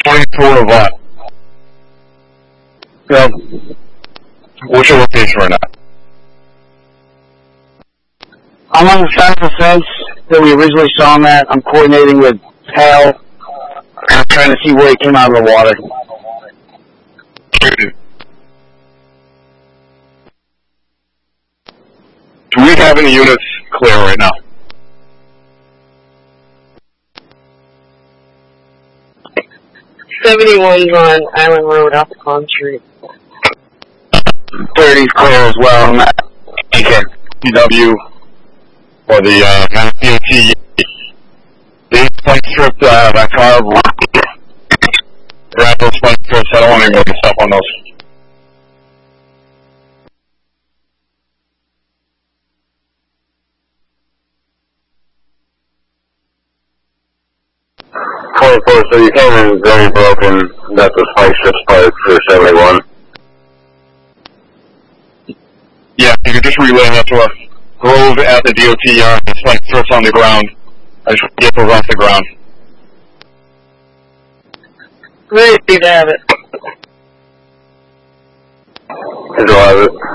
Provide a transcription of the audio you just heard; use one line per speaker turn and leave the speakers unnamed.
24 of what?
Yep.
What's your location right now?
I'm on the side of the fence that we originally saw him at. I'm coordinating with Hal. I'm trying to see where he came out of the water.
Do we have any units clear right now?
'71's on Island Road off the Con Street.
30's clear as well. I'm at
DW or the Mass DOT. They spike stripped that car. Grab those spike strips. I don't want anybody to step on those.
So you came in very broken. That's the spike strip part for 71.
Yeah, you can just relay that to us. Grove at the DOT yard, the spike strips on the ground. I just want to get those off the ground.
Ready to have it.
Control have it.